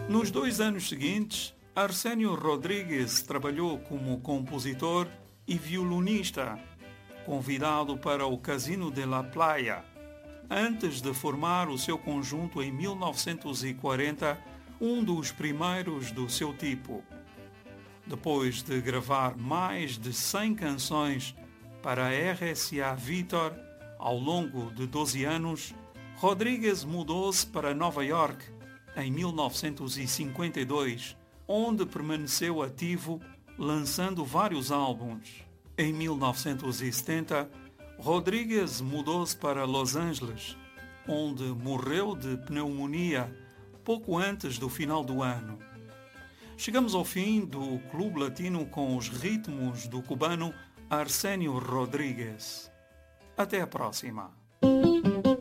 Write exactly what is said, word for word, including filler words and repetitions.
Nos dois anos seguintes, Arsénio Rodrigues trabalhou como compositor e violonista, convidado para o Casino de la Playa, antes de formar o seu conjunto em mil novecentos e quarenta, um dos primeiros do seu tipo. Depois de gravar mais de cem canções para a R C A Victor ao longo de doze anos, Rodrigues mudou-se para Nova York em mil novecentos e cinquenta e dois, onde permaneceu ativo, lançando vários álbuns. Em mil novecentos e setenta, Rodrigues mudou-se para Los Angeles, onde morreu de pneumonia pouco antes do final do ano. Chegamos ao fim do Clube Latino com os ritmos do cubano Arsénio Rodrigues. Até a próxima.